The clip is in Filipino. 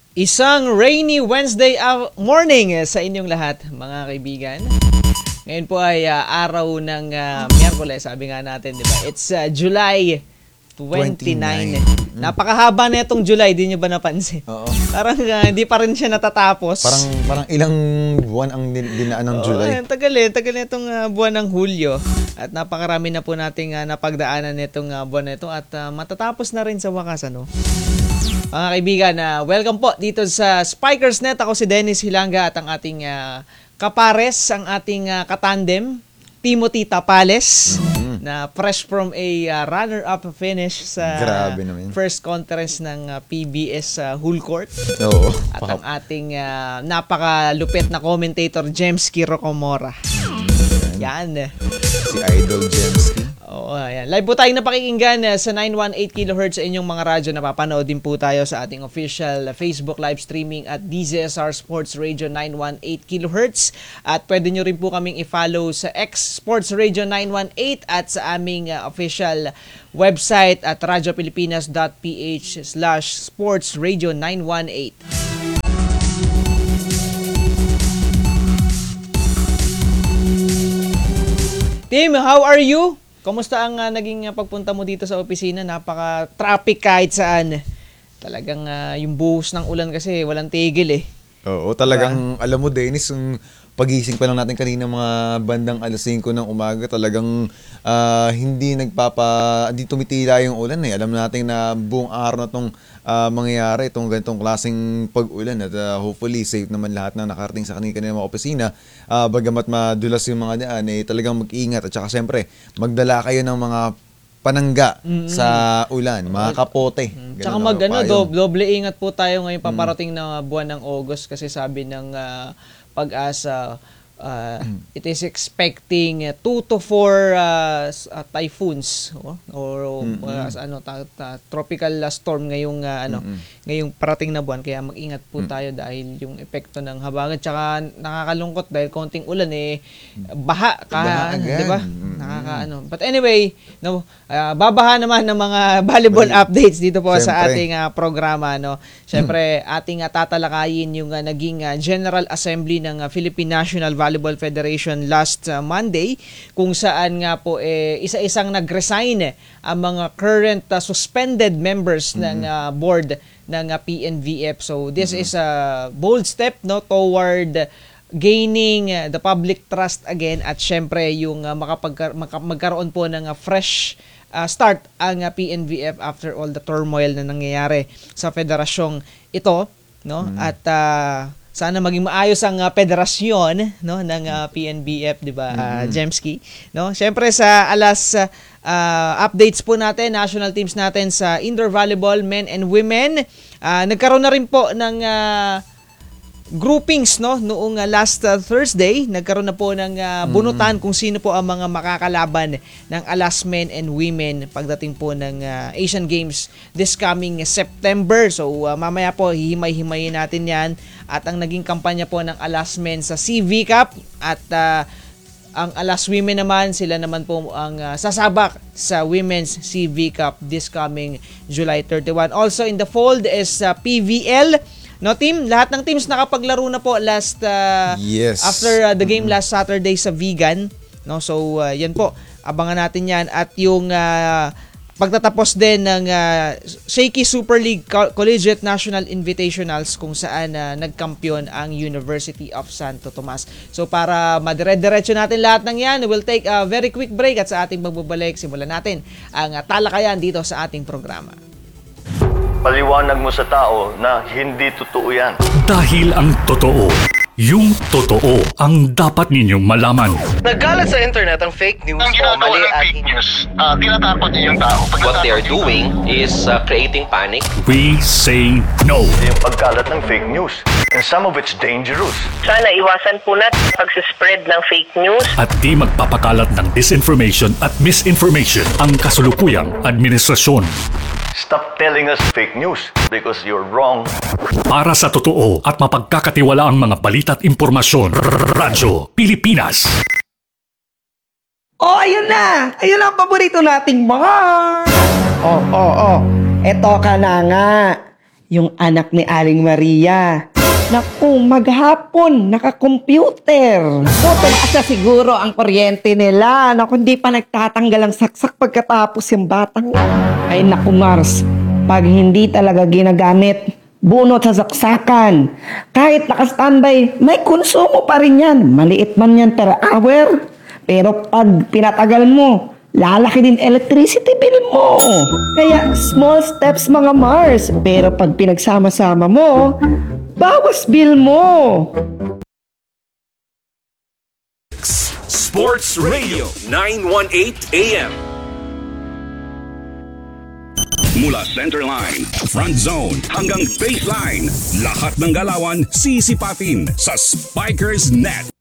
Isang rainy Wednesday morning sa inyong lahat, mga kaibigan. Ngayon po ay araw ng Miyerkules, sabi nga natin, di ba? It's July 29. Napakahaba na itong July, di nyo ba napansin? Oo. Parang hindi pa rin siya natatapos. Parang ilang buwan ang dinaan ng July. Tagal na itong buwan ng Hulyo. At napakarami na po nating napagdaanan nitong buwan na ito at matatapos na rin sa wakas, ano? Mga kaibigan, welcome po dito sa Spikersnet. Ako si Dennis Hilanga at ang ating kapares, ang ating katandem, Timothy Tapales, na fresh from a runner-up finish sa first conference ng PBS Hull Court. Oo. At ang ating napakalupit na commentator, Jemsky Rocomora. Yan. Si Idol Jemsky. Oo, ayan. Live po tayong napakinggan sa 918 kHz sa inyong mga radyo. Napapanood din po tayo sa ating official Facebook live streaming at DZSR Sports Radio 918 kHz. At pwede nyo rin po kaming i-follow sa X Sports Radio 918 at sa aming official website at radiopilipinas.ph/sportsradio918. Tim, how are you? Kumusta ang naging pagpunta mo dito sa opisina? Napaka-traffic kahit saan. Talagang yung buhos ng ulan kasi walang tigil eh. Oo, talagang alam mo Dennis, yung pagising pa lang natin kanina mga bandang alas 5 ng umaga, talagang hindi tumitila yung ulan eh. Alam natin na buong araw na itong mangyayari, itong ganitong klaseng pag-ulan at hopefully safe naman lahat na nakarating sa kanina mga opisina. Bagamat madulas yung mga daan, talagang mag-ingat at saka siyempre magdala kayo ng mga panangga sa ulan, mga kapote. Tsaka doble ingat po tayo ngayong paparating na buwan ng August kasi sabi ng Pag-asa, it is expecting 2 to 4 typhoons or tropical storm ngayong ngayong parating na buwan, kaya mag-ingat po tayo dahil yung epekto ng habagat tsaka nakakalungkot dahil konting ulan baha di ba? But anyway, babaha naman ng mga volleyball updates dito po sa ating programa, no. Syempre ating tatalakayin yung naging General Assembly ng Philippine National Volleyball Federation last Monday, kung saan nga po isa-isang nag-resign ang mga current suspended members ng board ng PNVF. So this is a bold step, no, toward gaining the public trust again at syempre yung magkaroon po ng fresh start ang PNVF after all the turmoil na nangyayari sa federasyong ito, no. At sana maging maayos ang federasyon, no, ng PNBF, di ba, Jemsky, no? Syempre sa alas updates po natin, national teams natin sa indoor volleyball, men and women. Nagkaroon na rin po ng groupings, no, noong last Thursday. Nagkaroon na po ng bunutan kung sino po ang mga makakalaban ng alas men and women pagdating po ng Asian Games this coming September. So mamaya po hihimay-himayin natin yan. At ang naging kampanya po ng alas men sa CV Cup at ang alas women naman, sila naman po ang sasabak sa Women's CV Cup this coming July 31. Also in the fold is PVL. No, team, lahat ng teams nakapaglaro na po last after the game last Saturday sa Vigan, no. So yan po, abangan natin yan at yung pagtatapos din ng Shaky Super League Collegiate National Invitationals kung saan nagkampiyon ang University of Santo Tomas. So para madire-diretso natin lahat ng yan, we'll take a very quick break at sa ating magbabalik, simulan natin ang talakayan dito sa ating programa. Paliwanag mo sa tao na hindi totoo yan. Dahil ang totoo, yung totoo ang dapat ninyong malaman. Nagkalat sa internet ang fake news ang o mali at fake news. Tinatakot niyo yung tao. what they are doing is creating panic. We say no. Yung pagkalat ng fake news. And some of it's dangerous. Sana iwasan po natin pag-spread ng fake news. At di magpapakalat ng disinformation at misinformation ang kasulukuyang administrasyon. Stop telling us fake news because you're wrong. Para sa totoo at mapagkakatiwalaang mga balita at impormasyon, Radyo Pilipinas. Oh, ayun na! Ayun ang paborito nating bar! Oh. Eto ka na nga. yung anak ni Aling Maria. Naku, maghapon, naka-computer. So, tumaas siguro ang kuryente nila. Naku, hindi pa nagtatanggal ang saksak pagkatapos yung batang. Ay, naku, Mars, pag hindi talaga ginagamit, bunot sa saksakan. Kahit naka-standby, may konsumo pa rin yan. Maliit man yan per hour. Pero pag pinatagal mo, lalaki din electricity bill mo. Kaya small steps mga Mars. Pero pag pinagsama-sama mo, bawas bill mo. Sports Radio 918 AM. Mula center line, front zone hanggang baseline, lahat ng galawan sisipatin sa Spikers Net.